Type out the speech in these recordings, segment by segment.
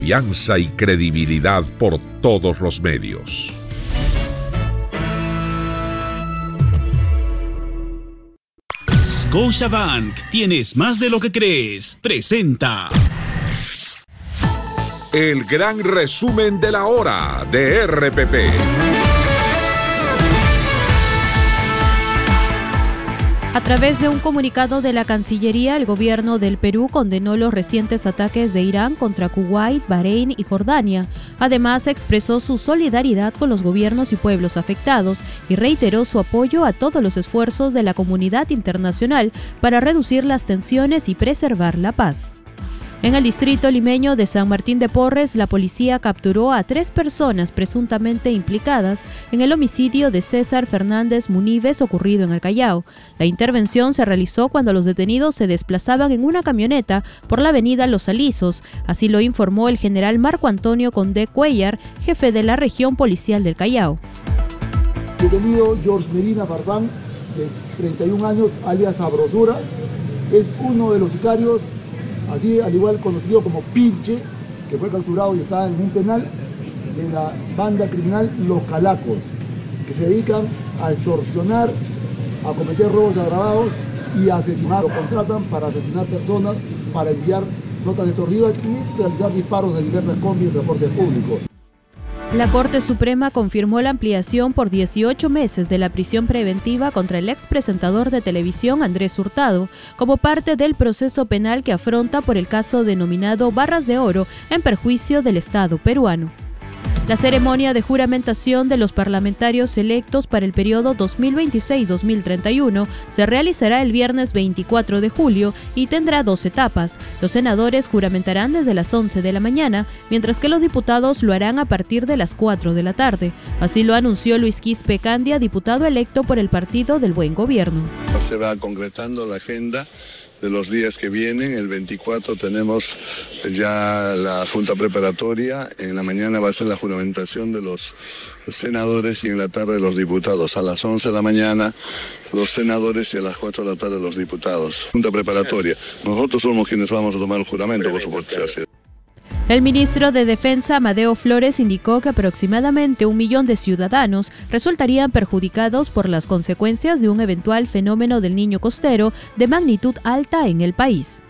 Confianza y credibilidad por todos los medios. Scotiabank, tienes más de lo que crees. Presenta el gran resumen de la hora de RPP. A través de un comunicado de la Cancillería, el gobierno del Perú condenó los recientes ataques de Irán contra Kuwait, Bahrein y Jordania. Además, expresó su solidaridad con los gobiernos y pueblos afectados y reiteró su apoyo a todos los esfuerzos de la comunidad internacional para reducir las tensiones y preservar la paz. En el distrito limeño de San Martín de Porres, la policía capturó a 3 personas presuntamente implicadas en el homicidio de César Fernández Munives ocurrido en el Callao. La intervención se realizó cuando los detenidos se desplazaban en una camioneta por la avenida Los Alisos. Así lo informó el general Marco Antonio Condé Cuellar, jefe de la región policial del Callao. Detenido George Medina Barbán, de 31 años, alias Sabrosura, es uno de los sicarios, así al igual conocido como Pinche, que fue capturado y está en un penal de la banda criminal Los Calacos, que se dedican a extorsionar, a cometer robos agravados y a asesinar. Lo contratan para asesinar personas, para enviar notas extorsivas y realizar disparos de diversas combis y transporte público. La Corte Suprema confirmó la ampliación por 18 meses de la prisión preventiva contra el expresentador de televisión Andrés Hurtado, como parte del proceso penal que afronta por el caso denominado Barras de Oro en perjuicio del Estado peruano. La ceremonia de juramentación de los parlamentarios electos para el periodo 2026-2031 se realizará el viernes 24 de julio y tendrá 2 etapas. Los senadores juramentarán desde las 11 de la mañana, mientras que los diputados lo harán a partir de las 4 de la tarde. Así lo anunció Luis Quispe Candia, diputado electo por el Partido del Buen Gobierno. Se va concretando la agenda de los días que vienen. El 24 tenemos ya la junta preparatoria, en la mañana va a ser la juramentación de los senadores y en la tarde los diputados. A las 11 de la mañana los senadores y a las 4 de la tarde los diputados. Junta preparatoria. Nosotros somos quienes vamos a tomar el juramento, por supuesto. El ministro de Defensa, Amadeo Flores, indicó que aproximadamente 1 millón de ciudadanos resultarían perjudicados por las consecuencias de un eventual fenómeno del Niño costero de magnitud alta en el país.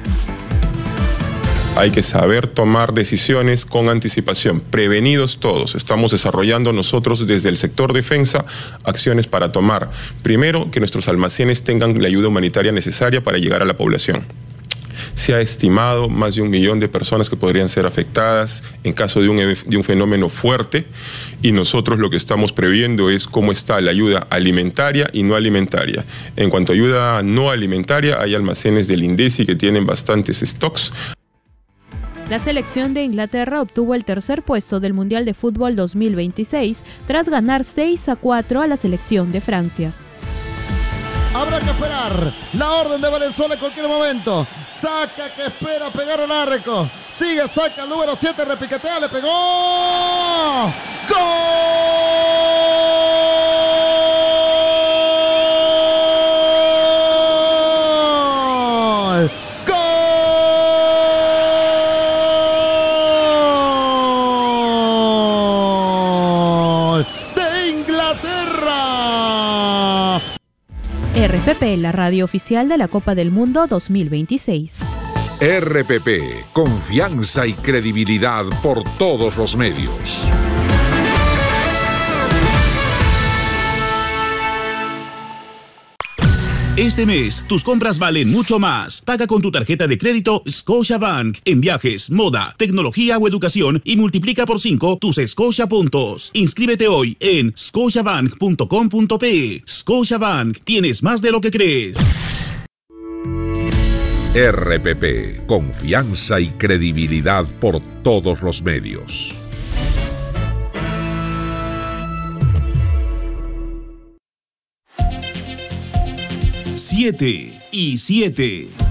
Hay que saber tomar decisiones con anticipación, prevenidos todos. Estamos desarrollando nosotros desde el sector defensa acciones para tomar, primero, que nuestros almacenes tengan la ayuda humanitaria necesaria para llegar a la población. Se ha estimado más de 1 millón de personas que podrían ser afectadas en caso de un fenómeno fuerte, y nosotros lo que estamos previendo es cómo está la ayuda alimentaria y no alimentaria. En cuanto a ayuda no alimentaria, hay almacenes del INDECI que tienen bastantes stocks. La selección de Inglaterra obtuvo el 3er puesto del Mundial de Fútbol 2026 tras ganar 6-4 a la selección de Francia. Habrá que esperar la orden de Valenzuela en cualquier momento. Saca, que espera, pegar al arco. Sigue, saca el número 7, repiquetea, le pegó. ¡Gol! RPP, la radio oficial de la Copa del Mundo 2026. RPP, confianza y credibilidad por todos los medios. Este mes, tus compras valen mucho más. Paga con tu tarjeta de crédito Scotiabank en viajes, moda, tecnología o educación y multiplica por 5 tus Scotia puntos. Inscríbete hoy en scotiabank.com.pe. Scotiabank, tienes más de lo que crees. RPP, confianza y credibilidad por todos los medios. 7 y 7.